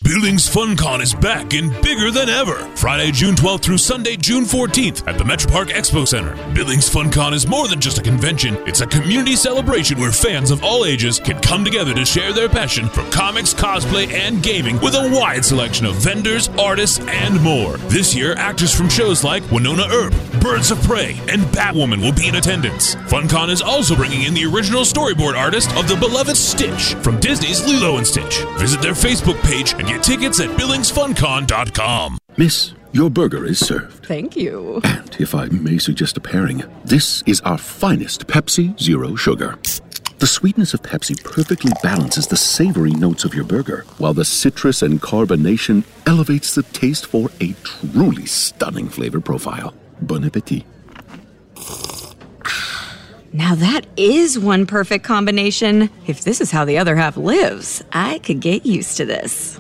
Billings FunCon is back and bigger than ever. Friday, June 12th through Sunday, June 14th at the Metro Park Expo Center. Billings FunCon is more than just a convention. It's a community celebration where fans of all ages can come together to share their passion for comics, cosplay, and gaming with a wide selection of vendors, artists, and more. This year, actors from shows like Winona Earp, Birds of Prey, and Batwoman will be in attendance. FunCon is also bringing in the original storyboard artist of the beloved Stitch from Disney's Lilo and Stitch. Visit their Facebook page and get tickets at BillingsFunCon.com. Miss, your burger is served. Thank you. And if I may suggest a pairing, this is our finest Pepsi Zero Sugar. The sweetness of Pepsi perfectly balances the savory notes of your burger, while the citrus and carbonation elevates the taste for a truly stunning flavor profile. Bon appetit. Now that is one perfect combination. If this is how the other half lives, I could get used to this.